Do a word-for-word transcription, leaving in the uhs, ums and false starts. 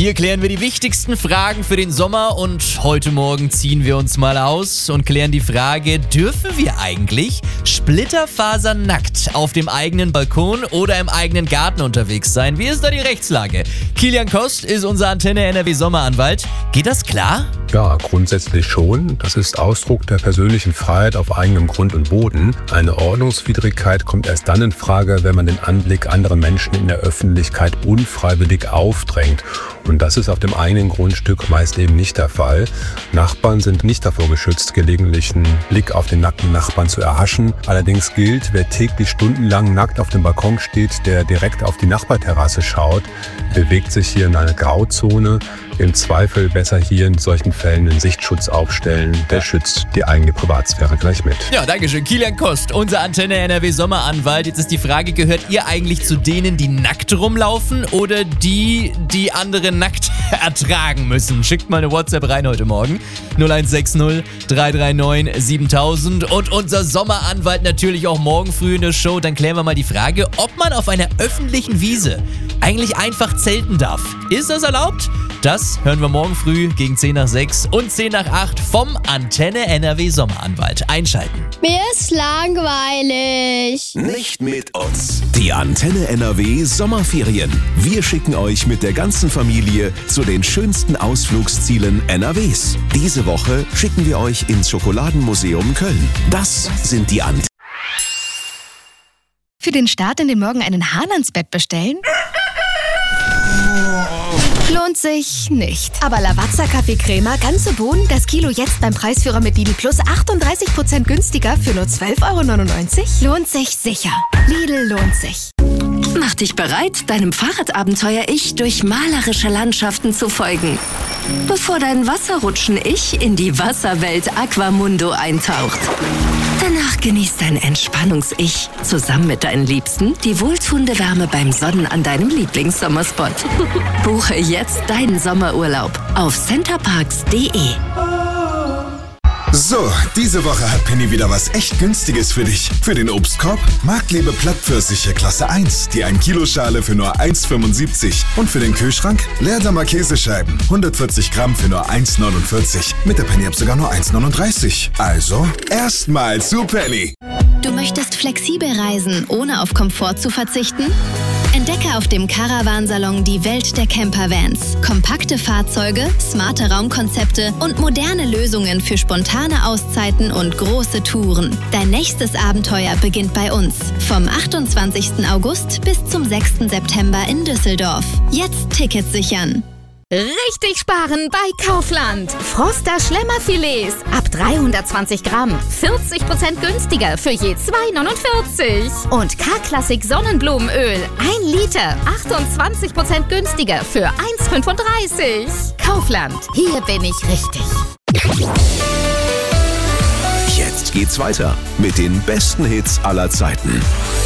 Hier klären wir die wichtigsten Fragen für den Sommer und heute Morgen ziehen wir uns mal aus und klären die Frage, dürfen wir eigentlich splitterfasernackt auf dem eigenen Balkon oder im eigenen Garten unterwegs sein? Wie ist da die Rechtslage? Kilian Kost ist unser Antenne N R W Sommeranwalt. Geht das klar? Ja, grundsätzlich schon. Das ist Ausdruck der persönlichen Freiheit auf eigenem Grund und Boden. Eine Ordnungswidrigkeit kommt erst dann in Frage, wenn man den Anblick anderer Menschen in der Öffentlichkeit unfreiwillig aufdrängt. Und das ist auf dem eigenen Grundstück meist eben nicht der Fall. Nachbarn sind nicht davor geschützt, gelegentlichen Blick auf den nackten Nachbarn zu erhaschen. Allerdings gilt, wer täglich stundenlang nackt auf dem Balkon steht, der direkt auf die Nachbarterrasse schaut, bewegt sich hier in einer Grauzone. Im Zweifel besser hier in solchen Fällen einen Sichtschutz aufstellen. Der schützt die eigene Privatsphäre gleich mit. Ja, danke schön. Kilian Kost, unser Antenne N R W Sommeranwalt. Jetzt ist die Frage, gehört ihr eigentlich zu denen, die nackt rumlaufen oder die, die andere nackt ertragen müssen? Schickt mal eine WhatsApp rein heute Morgen. null eins sechs null drei drei neun siebentausend. Und unser Sommeranwalt natürlich auch morgen früh in der Show. Dann klären wir mal die Frage, ob man auf einer öffentlichen Wiese eigentlich einfach zelten darf. Ist das erlaubt? Das hören wir morgen früh gegen zehn nach sechs und zehn nach acht vom Antenne N R W Sommeranwalt. Einschalten. Mir ist langweilig. Nicht mit uns. Die Antenne N R W Sommerferien. Wir schicken euch mit der ganzen Familie zu den schönsten Ausflugszielen N R Ws. Diese Woche schicken wir euch ins Schokoladenmuseum Köln. Das sind die Antenne. Für den Start in den Morgen einen Hahn ans Bett bestellen? Lohnt sich nicht. Aber Lavazza Kaffee Crema, ganze Bohnen, das Kilo jetzt beim Preisführer mit Lidl Plus achtunddreißig Prozent günstiger für nur zwölf Euro neunundneunzig? Lohnt sich sicher. Lidl lohnt sich. Mach dich bereit, deinem Fahrradabenteuer-Ich durch malerische Landschaften zu folgen. Bevor dein Wasserrutschen-Ich in die Wasserwelt Aquamundo eintaucht. Danach genießt dein Entspannungs-Ich zusammen mit deinen Liebsten die wohltuende Wärme beim Sonnen an deinem Lieblingssommerspot. Buche jetzt deinen Sommerurlaub auf centerparks punkt de. So, diese Woche hat Penny wieder was echt Günstiges für dich. Für den Obstkorb Marktliebe Plattpfirsiche Klasse eins, die ein Kilo Schale für nur eins fünfundsiebzig. Und für den Kühlschrank Leerdammer Käsescheiben, hundertvierzig Gramm für nur eins neunundvierzig. Mit der Penny-App sogar nur eins neununddreißig. Also, erstmal zu Penny. Du möchtest flexibel reisen, ohne auf Komfort zu verzichten? Entdecke auf dem Caravansalon die Welt der Campervans. Kompakte Fahrzeuge, smarte Raumkonzepte und moderne Lösungen für spontane Auszeiten und große Touren. Dein nächstes Abenteuer beginnt bei uns. Vom achtundzwanzigsten August bis zum sechsten September in Düsseldorf. Jetzt Tickets sichern. Richtig sparen bei Kaufland. Froster Schlemmerfilets ab dreihundertzwanzig Gramm. vierzig Prozent günstiger für je zwei neunundvierzig. Und K-Klassik Sonnenblumenöl ein Liter. achtundzwanzig Prozent günstiger für eins fünfunddreißig. Kaufland. Hier bin ich richtig. Jetzt geht's weiter mit den besten Hits aller Zeiten.